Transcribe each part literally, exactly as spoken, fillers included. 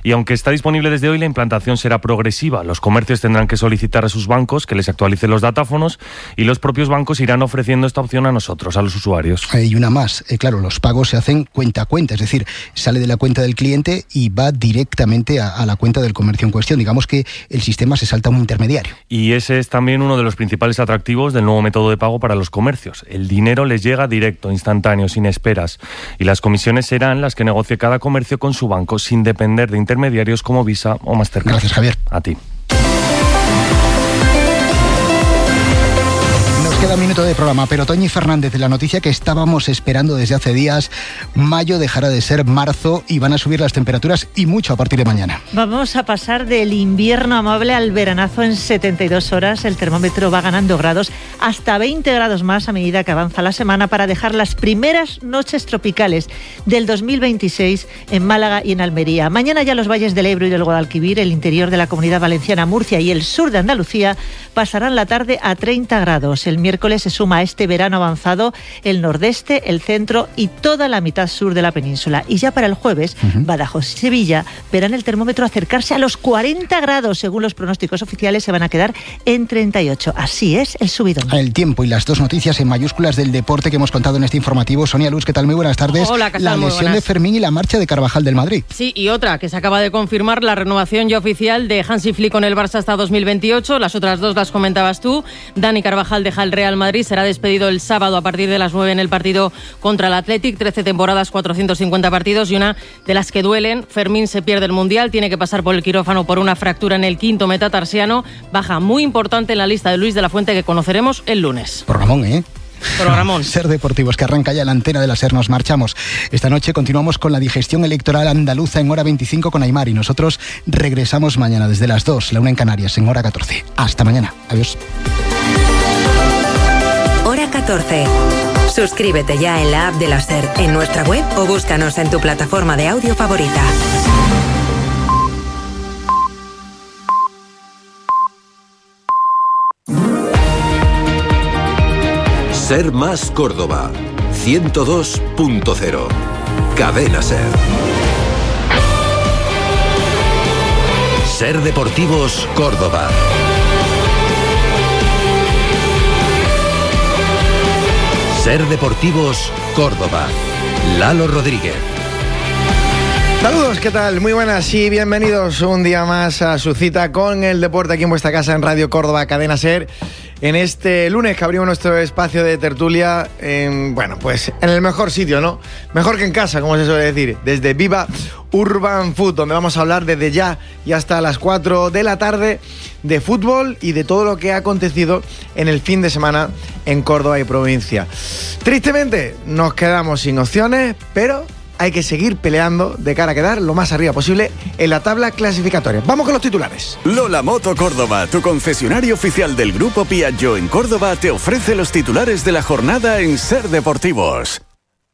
Y aunque está disponible desde hoy, la implantación será progresiva. Los comercios tendrán que solicitar a sus bancos que les actualicen los datáfonos y los propios bancos irán ofreciendo esta opción a nosotros, a los usuarios. Y una más, eh, claro, los pagos se hacen cuenta a cuenta, es decir, sale de la cuenta del cliente y va directamente a, a la cuenta del comercio en cuestión. Digamos que el sistema se salta a un intermediario. Y ese es también uno de los principales atractivos del nuevo método de pago para los comercios. El dinero les llega directo, instantáneo, sin esperas. Y las comisiones serán las que negocie cada comercio con su banco, sin depender de intermediarios como Visa o Mastercard. Gracias, Javier. A ti. Queda un minuto de programa, pero Toñi Fernández, la noticia que estábamos esperando desde hace días, mayo dejará de ser marzo y van a subir las temperaturas y mucho a partir de mañana. Vamos a pasar del invierno amable al veranazo en setenta y dos horas. El termómetro va ganando grados, hasta veinte grados más a medida que avanza la semana, para dejar las primeras noches tropicales del dos mil veintiséis en Málaga y en Almería. Mañana ya los valles del Ebro y del Guadalquivir, el interior de la Comunidad Valenciana, Murcia y el sur de Andalucía pasarán la tarde a treinta grados. El miércoles se suma a este verano avanzado el nordeste, el centro y toda la mitad sur de la península. Y ya para el jueves, uh-huh. Badajoz y Sevilla verán el termómetro acercarse a los cuarenta grados. Según los pronósticos oficiales, se van a quedar en treinta y ocho. Así es el subidón. El tiempo y las dos noticias en mayúsculas del deporte que hemos contado en este informativo. Sonia Luz, ¿qué tal? Muy buenas tardes. Hola, ¿qué tal? La Muy lesión buenas. de Fermín y la marcha de Carvajal del Madrid. Sí, y otra que se acaba de confirmar, la renovación ya oficial de Hansi Flick con el Barça hasta dos mil veintiocho. Las otras dos las comentabas tú. Dani Carvajal deja el Real Madrid, será despedido el sábado a partir de las nueve en el partido contra el Athletic. trece temporadas, cuatrocientos cincuenta partidos y una de las que duelen. Fermín se pierde el Mundial, tiene que pasar por el quirófano por una fractura en el quinto metatarsiano. Baja muy importante en la lista de Luis de la Fuente, que conoceremos el lunes. Por Ramón, ¿eh? Programón. Ser Deportivos, que arranca ya la antena de la SER. Nos marchamos. Esta noche continuamos con la digestión electoral andaluza en hora veinticinco con Aymar, y nosotros regresamos mañana desde las dos, la una en Canarias, en hora catorce. Hasta mañana. Adiós. Hora catorce. Suscríbete ya en la app de la SER, en nuestra web o búscanos en tu plataforma de audio favorita. Ser Más Córdoba, ciento dos punto cero. Cadena SER. Ser Deportivos Córdoba. Ser Deportivos Córdoba. Lalo Rodríguez. Saludos, ¿qué tal? Muy buenas y bienvenidos un día más a su cita con el deporte aquí en vuestra casa en Radio Córdoba, Cadena SER. En este lunes que abrimos nuestro espacio de tertulia, en, bueno, pues en el mejor sitio, ¿no? Mejor que en casa, como se suele decir, desde Viva Urban Food, donde vamos a hablar desde ya y hasta las cuatro de la tarde de fútbol y de todo lo que ha acontecido en el fin de semana en Córdoba y provincia. Tristemente, nos quedamos sin opciones, pero hay que seguir peleando de cara a quedar lo más arriba posible en la tabla clasificatoria. Vamos con los titulares. Lola Moto Córdoba, tu concesionario oficial del Grupo Piaggio en Córdoba, te ofrece los titulares de la jornada en Ser Deportivos.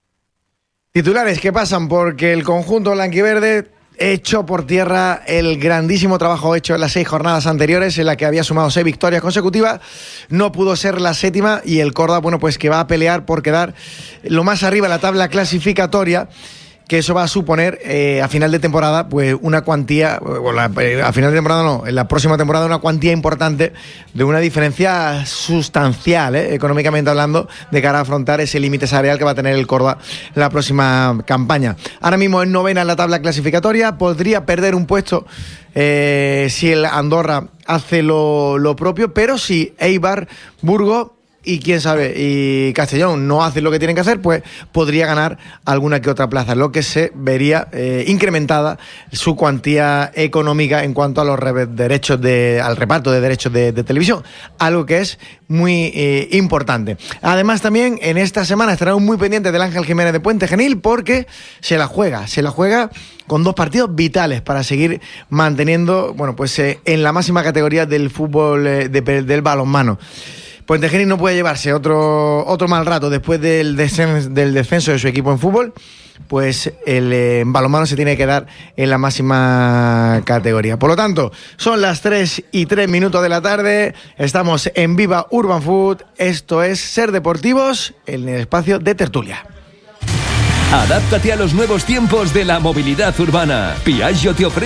Titulares que pasan porque el conjunto blanquiverde echó por tierra el grandísimo trabajo hecho en las seis jornadas anteriores, en la que había sumado seis victorias consecutivas. No pudo ser la séptima y el Córdoba, bueno, pues que va a pelear por quedar lo más arriba en la tabla clasificatoria, que eso va a suponer eh, a final de temporada pues una cuantía, o la, eh, a final de temporada no, en la próxima temporada una cuantía importante, de una diferencia sustancial, eh, económicamente hablando, de cara a afrontar ese límite salarial que va a tener el Córdoba en la próxima campaña. Ahora mismo es novena en la tabla clasificatoria, podría perder un puesto eh, si el Andorra hace lo, lo propio, pero si Eibar, Burgos y quién sabe, y Castellón no hacen lo que tienen que hacer, pues podría ganar alguna que otra plaza, lo que se vería eh, incrementada su cuantía económica en cuanto a los re- derechos de, al reparto de derechos de, de televisión, algo que es muy eh, importante. Además, también en esta semana estaremos muy pendientes del Ángel Jiménez de Puente Genil, porque se la juega, se la juega con dos partidos vitales para seguir manteniendo, bueno, pues eh, en la máxima categoría del fútbol, eh, de, del balonmano. Puente Genil no puede llevarse otro, otro mal rato después del, descens, del descenso de su equipo en fútbol, pues el eh, balonmano se tiene que dar en la máxima categoría. Por lo tanto, son las tres y tres minutos de la tarde, estamos en Viva Urban Food, esto es Ser Deportivos, en el espacio de tertulia. Adáptate a los nuevos tiempos de la movilidad urbana. Piaggio te ofrece